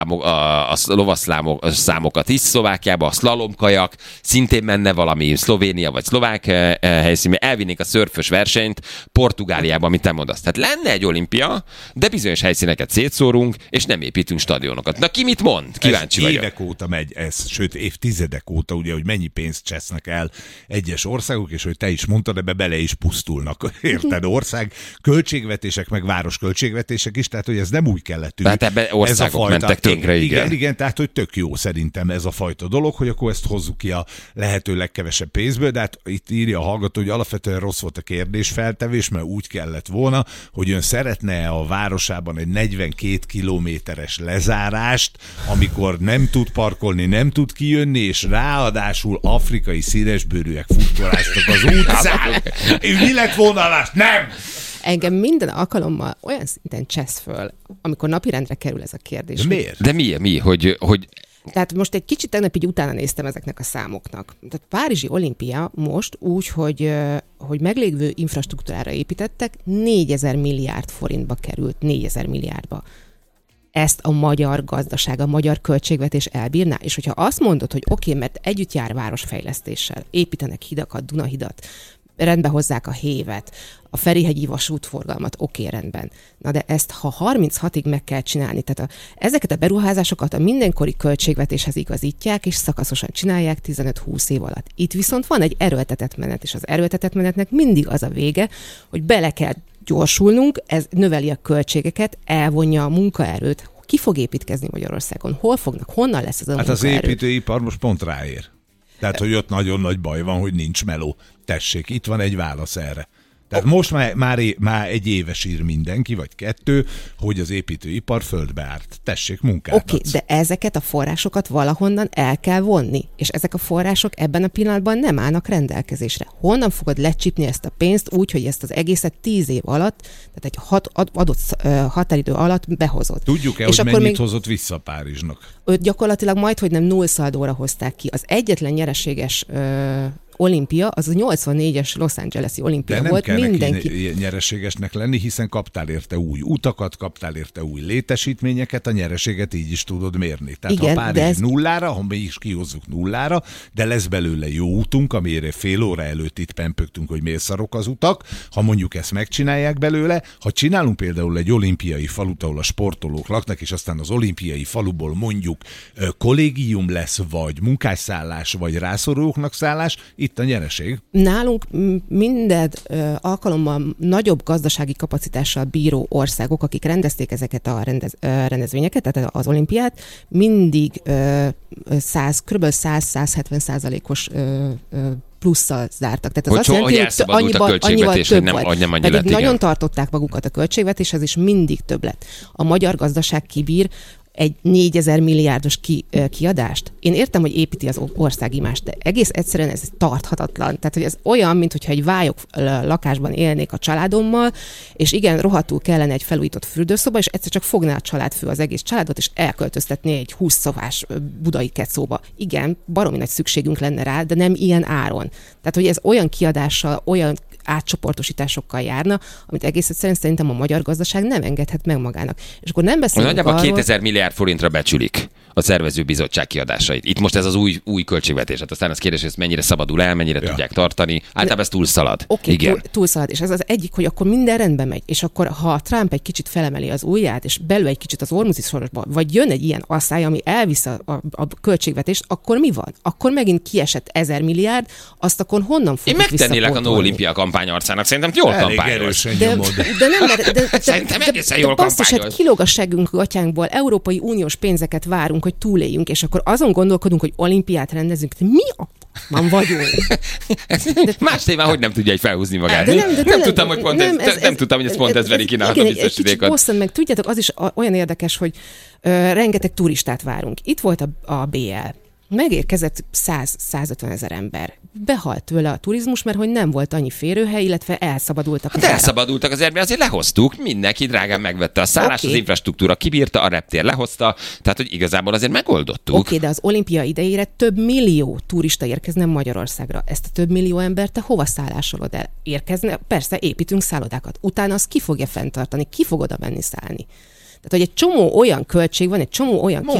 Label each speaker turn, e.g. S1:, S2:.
S1: a lovasszámokat is Szlovákiába, a szlalomkajak, szintén menne valami Szlovénia vagy szlovák helyszín, elvinnék a szörfös versenyt Portugáliába, amit te mondasz. Tehát lenne egy olimpia, de bizonyos helyszíneket szétszórunk, és nem építünk stadionokat. Na ki mit mond? Kíváncsi vagyok.
S2: Évek óta megy ez, sőt évtizedek óta, ugye, hogy mennyi pénzt csesznek el egyes országok, és hogy te is mondtad, ebbe bele is pusztulnak. Érted? Ország költségvetések, meg város költségvetések is, tehát hogy ez nem úgy kellett tűnni.
S1: Tehát ebbe országok mentek tönkre,
S2: igen, tehát hogy tök jó szerintem ez a fajta dolog, hogy akkor ezt hozzuk ki a lehető legkevesebb pénzből, de hát itt írja a hallgató, hogy alapvetően rossz volt a kérdésfeltevés, mert úgy kellett volna, hogy ön szeretne a városában egy 42 kilométeres lezárást, amikor nem tud parkolni, nem tud kijönni, és ráadásul afrikai színesbőrűek futkoráztak az utcán. Mi lett volna más? Nem!
S3: Engem minden alkalommal olyan szinten csesz föl, amikor napirendre kerül ez a kérdés.
S2: De miért?
S1: De mi? Hogy
S3: Tehát most egy kicsit tegnap így utána néztem ezeknek a számoknak. Tehát Párizsi olimpia most úgy, hogy meglévő infrastruktúrára építettek, 4000 milliárd forintba került, 4000 milliárdba. Ezt a magyar gazdaság, a magyar költségvetés elbírná? És hogyha azt mondod, hogy oké, mert együtt jár városfejlesztéssel, építenek hidakat, Dunahidat, rendbe hozzák a hévet, a Ferihegyi vasútforgalmat, oké, rendben. Na de ezt, ha 36-ig meg kell csinálni, tehát ezeket a beruházásokat a mindenkori költségvetéshez igazítják, és szakaszosan csinálják 15-20 év alatt. Itt viszont van egy erőltetett menet, és az erőltetett menetnek mindig az a vége, hogy bele kell gyorsulnunk, ez növeli a költségeket, elvonja a munkaerőt. Ki fog építkezni Magyarországon? Hol fognak? Honnan lesz ez a munkaerő?
S2: Hát az építőipar most pont ráér. Tehát, hogy ott nagyon nagy baj van, hogy nincs meló. Tessék, itt van egy válasz erre. Tehát most már egy éves ír mindenki, vagy 2, hogy az építőipar földbe árt. Tessék, munkát adsz.
S3: Oké, de ezeket a forrásokat valahonnan el kell vonni, és ezek a források ebben a pillanatban nem állnak rendelkezésre. Honnan fogod lecsípni ezt a pénzt úgy, hogy ezt az egészet 10 év alatt, tehát egy adott határidő alatt behozod.
S2: Tudjuk-e, hogy mennyit hozott vissza Párizsnak?
S3: Őt gyakorlatilag majdhogy nem nullszaldóra hozták ki. Az egyetlen nyereséges olimpia, az a 84-es Los Angeles-i olimpia volt.
S2: De nem kell neki nyereségesnek lenni, hiszen kaptál érte új utakat, kaptál érte új létesítményeket, a nyereséget így is tudod mérni. Tehát igen, ha Párizs nullára, ha mi is kihozzuk nullára, de lesz belőle jó útunk, amire fél óra előtt itt pempögtünk, hogy miért szarok az utak, ha mondjuk ezt megcsinálják belőle, ha csinálunk például egy olimpiai falut, ahol a sportolók laknak, és aztán az olimpiai faluból mondjuk kollégium lesz, vagy munkásszállás, vagy rászorulóknak szállás, itt a nyereség.
S3: Nálunk minden alkalommal nagyobb gazdasági kapacitással bíró országok, akik rendezték ezeket a rendezvényeket, tehát az olimpiát, mindig kb. 100-170%-os plusszal zártak. Tehát az
S1: hogy elszabadult a költségvetés, hogy nem annyi lett.
S3: Nagyon tartották magukat a költségvetéshez, és mindig több lett. A magyar gazdaság kibír egy 4000 milliárdos kiadást. Én értem, hogy építi az ország imást, de egész egyszerűen ez tarthatatlan. Tehát, hogy ez olyan, mint hogyha egy vályok lakásban élnék a családommal, és igen, rohadtul kellene egy felújított fürdőszoba, és egyszer csak fogná a családfő az egész családot, és elköltöztetné egy 20 szobás budai kecóba. Igen, baromi nagy szükségünk lenne rá, de nem ilyen áron. Tehát, hogy ez olyan kiadással, olyan átcsoportosításokkal járna, amit egész egyszerűen szerintem a magyar gazdaság nem engedhet meg magának. És akkor nem beszélünk
S1: arról... 2000 milliárd forintra becsülik a szervezőbizottság kiadásait. Itt most ez az új költségvetés. Hát aztán az kérdés, hogy ez mennyire szabadul el, mennyire tudják tartani. Általában ez túlszalad.
S3: Oké, túlszalad. És ez az egyik, hogy akkor minden rendben megy. És akkor, ha Trump egy kicsit felemeli az ujját, és belül egy kicsit az ormuzi sorosba, vagy jön egy ilyen asszály, ami elvisz a költségvetést, akkor mi van? Akkor megint kiesett 1000 milliárd, azt akkor honnan fogjuk visszapótolni?
S1: Én megtennélek a No Olimpia kampányarcának. Szerintem jól kampányolsz.
S3: De nem,
S1: szerintem egészen jól kampányolsz.
S3: Hát kilóg a seggünk gatyánkból, Európai Uniós pénzeket várunk, hogy túléljünk, és akkor azon gondolkodunk, hogy olimpiát rendezünk. De mi a man vagyunk?
S1: Más témán, hogy nem tudja egy felhúzni magát. Nem tudtam, hogy ez pont ez veri ki nálam a biztosítékot.
S3: Bosszant meg, tudjátok, az is olyan érdekes, hogy rengeteg turistát várunk. Itt volt a BL. Megérkezett 100-150 ezer ember. Behalt tőle a turizmus, mert hogy nem volt annyi férőhely, illetve elszabadultak
S1: az elszabadultak az erbe, azért lehoztuk, mindenki drágán megvette a szállást, az infrastruktúra kibírta, a reptér lehozta, tehát hogy igazából azért megoldottuk.
S3: Oké, de az olimpia idejére több millió turista érkezne Magyarországra. Ezt a több millió embert te hova szállásolod el? Érkezne? Persze, építünk szállodákat. Utána azt ki fogja fenntartani? Ki fog oda menni szállni? Tehát, hogy egy csomó olyan költség van, egy csomó olyan